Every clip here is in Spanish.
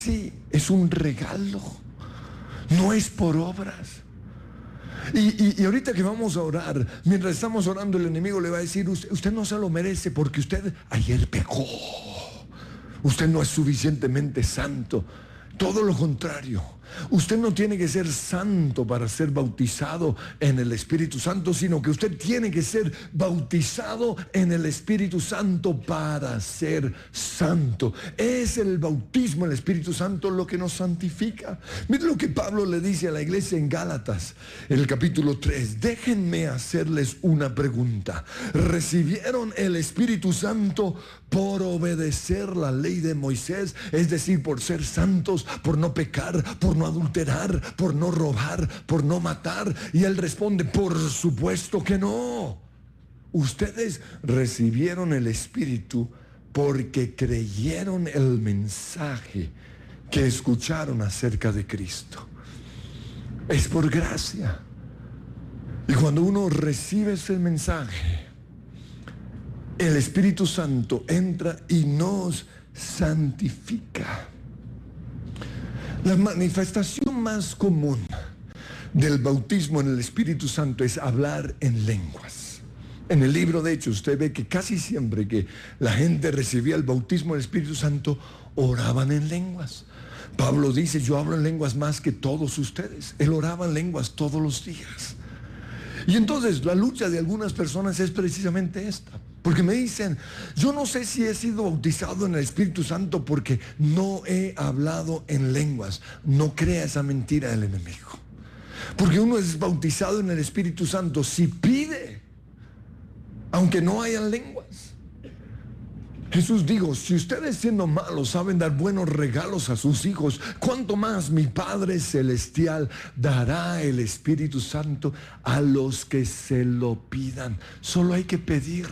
Sí, es un regalo, no es por obras. Y ahorita que vamos a orar, mientras estamos orando, el enemigo le va a decir: usted no se lo merece porque usted ayer pecó, usted no es suficientemente santo. Todo lo contrario, usted no tiene que ser santo para ser bautizado en el Espíritu Santo, sino que usted tiene que ser bautizado en el Espíritu Santo para ser santo. Es el bautismo del Espíritu Santo lo que nos santifica. Mire lo que Pablo le dice a la iglesia en Gálatas, en el capítulo 3. Déjenme hacerles una pregunta. ¿Recibieron el Espíritu Santo por obedecer la ley de Moisés? Es decir, por ser santos, por no pecar, por no adulterar, por no robar, por no matar. Y él responde: por supuesto que no. Ustedes recibieron el Espíritu porque creyeron el mensaje que escucharon acerca de Cristo. Es por gracia. Y cuando uno recibe ese mensaje, el Espíritu Santo entra y nos santifica. La manifestación más común del bautismo en el Espíritu Santo es hablar en lenguas. En el libro de Hechos usted ve que casi siempre que la gente recibía el bautismo del Espíritu Santo, oraban en lenguas. Pablo dice: yo hablo en lenguas más que todos ustedes. Él oraba en lenguas todos los días. Y entonces la lucha de algunas personas es precisamente esta, porque me dicen: yo no sé si he sido bautizado en el Espíritu Santo porque no he hablado en lenguas. No crea esa mentira del enemigo, porque uno es bautizado en el Espíritu Santo si pide, aunque no hayan lenguas. Jesús dijo: si ustedes siendo malos saben dar buenos regalos a sus hijos, ¿cuánto más mi Padre Celestial dará el Espíritu Santo a los que se lo pidan? Solo hay que pedir.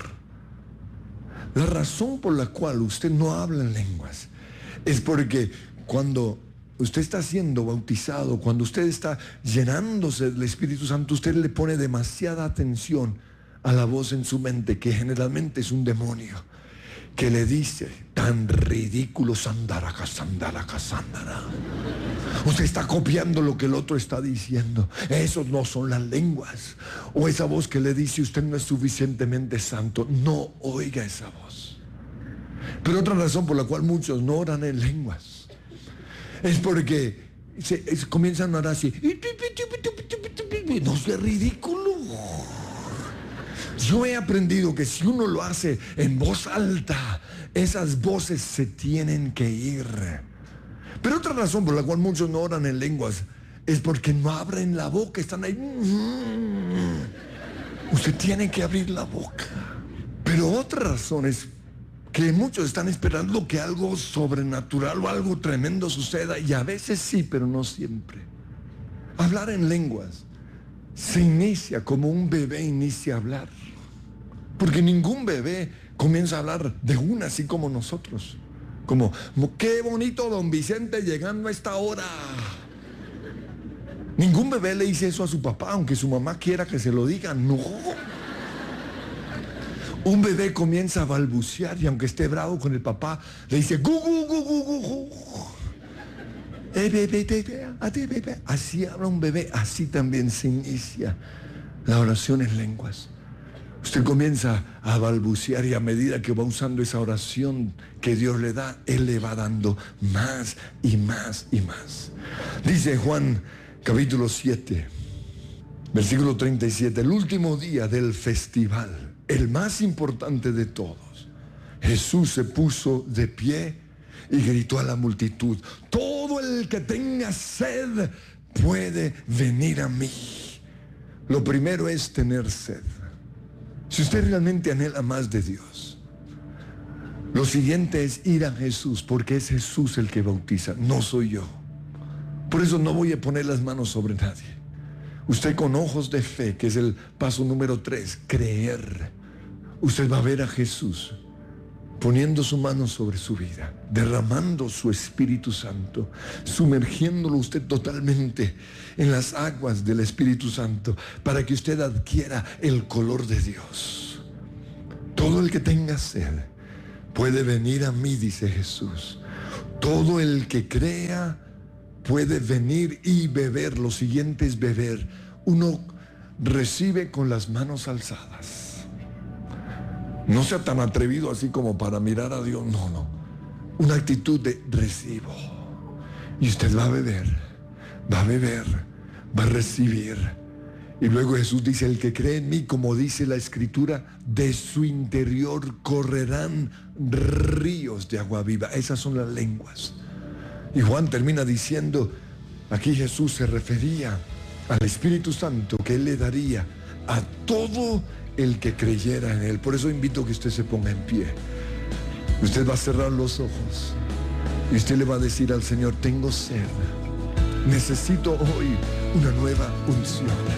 La razón por la cual usted no habla en lenguas es porque cuando usted está siendo bautizado, cuando usted está llenándose del Espíritu Santo, usted le pone demasiada atención a la voz en su mente, que generalmente es un demonio, que le dice: tan ridículo, sandaraca, sandaraca, sandara. Usted está copiando lo que el otro está diciendo. Esos no son las lenguas. O esa voz que le dice: usted no es suficientemente santo. No oiga esa voz. Pero otra razón por la cual muchos no oran en lenguas es porque comienzan a orar así. No es ridículo. Yo he aprendido que si uno lo hace en voz alta, esas voces se tienen que ir. Pero otra razón por la cual muchos no oran en lenguas es porque no abren la boca, están ahí. Usted tiene que abrir la boca. Pero otra razón es que muchos están esperando que algo sobrenatural o algo tremendo suceda, y a veces sí, pero no siempre. Hablar en lenguas se inicia como un bebé inicia a hablar, porque ningún bebé comienza a hablar de una así como nosotros, como qué bonito don Vicente llegando a esta hora. Ningún bebé le dice eso a su papá, aunque su mamá quiera que se lo diga. No. Un bebé comienza a balbucear y aunque esté bravo con el papá, le dice gu gu gu gu gu gu. Así habla un bebé, así también se inicia la oración en lenguas. Usted comienza a balbucear y a medida que va usando esa oración que Dios le da, Él le va dando más y más y más. Dice Juan capítulo 7, versículo 37, el último día del festival, el más importante de todos, Jesús se puso de pie y gritó a la multitud: todo el que tenga sed puede venir a mí. Lo primero es tener sed. Si usted realmente anhela más de Dios, lo siguiente es ir a Jesús, porque es Jesús el que bautiza, no soy yo. Por eso no voy a poner las manos sobre nadie. Usted con ojos de fe, que es el paso número 3, creer. Usted va a ver a Jesús poniendo su mano sobre su vida, derramando su Espíritu Santo, sumergiéndolo usted totalmente en las aguas del Espíritu Santo, para que usted adquiera el color de Dios. Todo el que tenga sed puede venir a mí, dice Jesús. Todo el que crea puede venir y beber. Lo siguiente es beber. Uno recibe con las manos alzadas. No sea tan atrevido así como para mirar a Dios. No, no. Una actitud de recibo. Y usted va a beber, va a beber, va a recibir. Y luego Jesús dice, el que cree en mí, como dice la Escritura, de su interior correrán ríos de agua viva. Esas son las lenguas. Y Juan termina diciendo, aquí Jesús se refería al Espíritu Santo que Él le daría a todo el que creyera en Él. Por eso invito a que usted se ponga en pie. Usted va a cerrar los ojos y usted le va a decir al Señor, tengo sed. Necesito hoy una nueva unción.